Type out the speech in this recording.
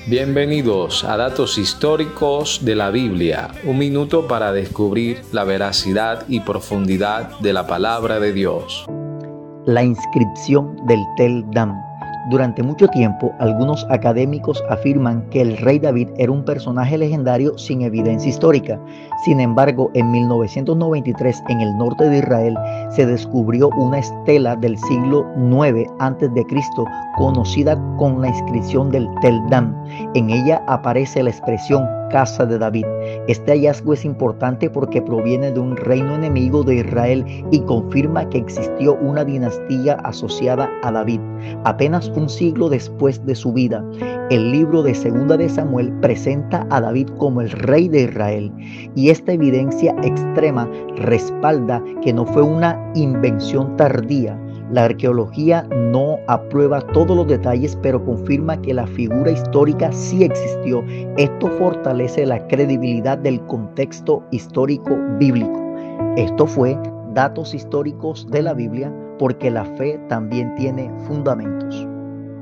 Bienvenidos a Datos Históricos de la Biblia, un minuto para descubrir la veracidad y profundidad de la palabra de Dios. La inscripción del Tel Dan. Durante mucho tiempo, algunos académicos afirman que el rey David era un personaje legendario sin evidencia histórica. Sin embargo, en 1993, en el norte de Israel, se descubrió una estela del siglo IX a.C., conocida con la inscripción del Tel Dan. En ella aparece la expresión Casa de David. Este hallazgo es importante porque proviene de un reino enemigo de Israel y confirma que existió una dinastía asociada a David. Apenas un siglo después de su vida, el libro de Segunda de Samuel presenta a David como el rey de Israel, y esta evidencia extrema respalda que no fue una invención tardía. La arqueología no aprueba todos los detalles, pero confirma que la figura histórica sí existió. Esto fortalece la credibilidad del contexto histórico bíblico. Esto fue Datos Históricos de la Biblia, porque la fe también tiene fundamentos.